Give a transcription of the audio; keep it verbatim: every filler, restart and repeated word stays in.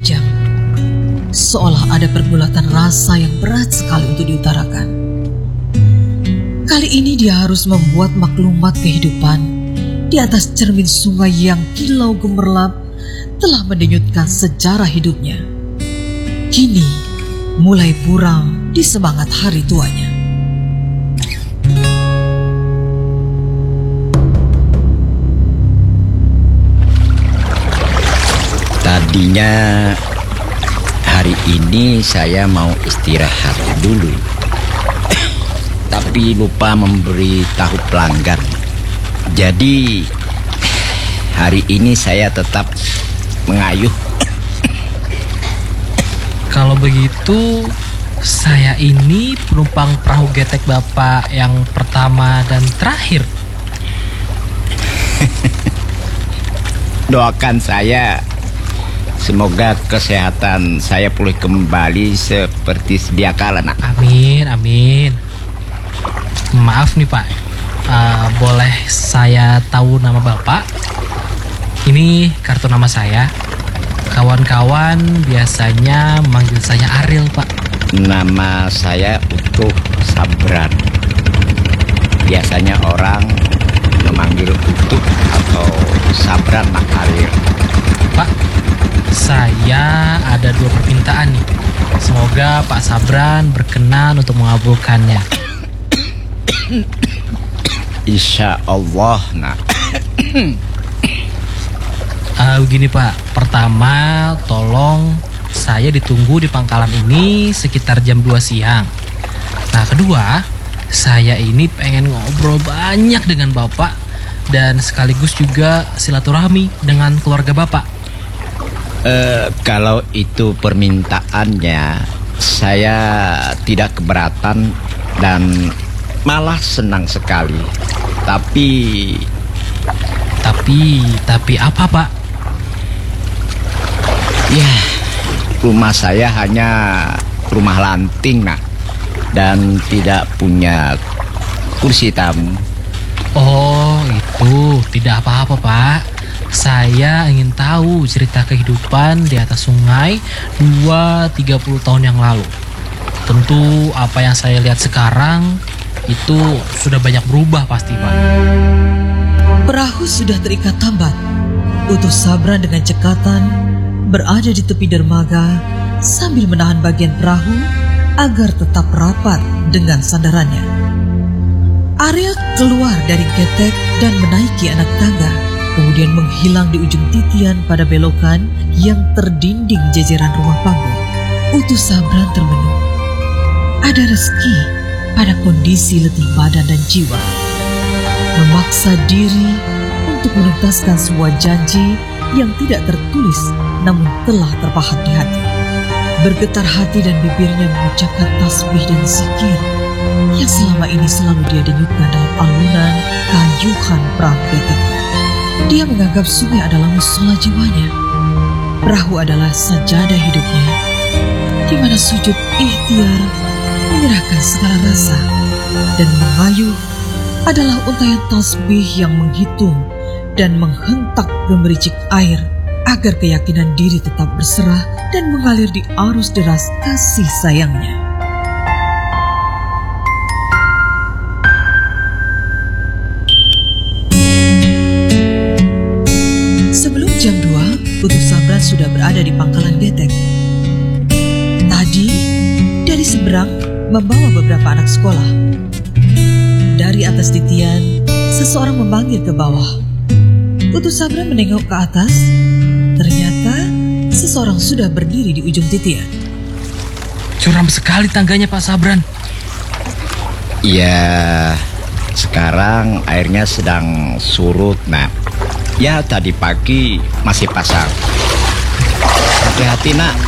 panjang, seolah ada pergulatan rasa yang berat sekali untuk diutarakan. Kali ini dia harus membuat maklumat kehidupan di atas cermin sungai yang kilau gemerlap telah mendenyutkan sejarah hidupnya. Kini mulai buram di semangat hari tuanya. Tadinya hari ini saya mau istirahat dulu, tapi lupa memberi tahu pelanggan. Jadi hari ini saya tetap mengayuh. Kalau begitu, saya ini penumpang perahu getek Bapak yang pertama dan terakhir. Doakan saya, semoga kesehatan saya pulih kembali seperti sedia kala, nak. Amin, amin. Maaf nih Pak, uh, boleh saya tahu nama Bapak? Ini kartu nama saya. Kawan-kawan biasanya manggil saya Ariel, Pak. Nama saya Utuh Sabran. Biasanya orang memanggil Utuh atau Sabran, Mak Ariel. Pak, saya ada dua permintaan nih. Semoga Pak Sabran berkenan untuk mengabulkannya. Insya Allah, nak. Uh, begini Pak, pertama tolong saya ditunggu di pangkalan ini sekitar jam dua siang. Nah kedua, saya ini pengen ngobrol banyak dengan Bapak dan sekaligus juga silaturahmi dengan keluarga Bapak. Uh, kalau itu permintaannya, saya tidak keberatan dan malah senang sekali. Tapi... Tapi, tapi apa Pak? Ya, rumah saya hanya rumah lanting, nak, dan tidak punya kursi tamu. Oh, itu tidak apa-apa, Pak. Saya ingin tahu cerita kehidupan di atas sungai dua tiga puluh tahun yang lalu. Tentu apa yang saya lihat sekarang itu sudah banyak berubah pasti, Pak. Perahu sudah terikat tambat. Utuh Sabran dengan cekatan berada di tepi dermaga sambil menahan bagian perahu agar tetap rapat dengan sandarannya. Ariel keluar dari getek dan menaiki anak tangga, kemudian menghilang di ujung titian pada belokan yang terdinding jajaran rumah panggung. Utuh Sabran termenung. Ada rezeki pada kondisi letih badan dan jiwa. Memaksa diri untuk menuntaskan sebuah janji yang tidak tertulis namun telah terpahat di hati. Bergetar hati dan bibirnya mengucapkan tasbih dan zikir yang selama ini selalu dia denyutkan dalam alunan kayuhan perahu getek. Dia menganggap sungai adalah musola jiwanya. Perahu adalah sajadah hidupnya, di mana sujud ikhtiar menyerahkan segala rasa, dan mengayuh adalah untayan tasbih yang menghitung dan menghentak gemericik air agar keyakinan diri tetap berserah dan mengalir di arus deras kasih sayangnya. Sebelum jam dua, Utuh Sabran sudah berada di pangkalan getek. Tadi, dari seberang membawa beberapa anak sekolah. Dari atas titian, seseorang memanggil ke bawah. Utuh Sabran menengok ke atas. Ternyata seseorang sudah berdiri di ujung titian. Curam sekali tangganya Pak Sabran. Ya, sekarang airnya sedang surut, nak. Ya, tadi pagi masih pasang. Hati-hati, nak.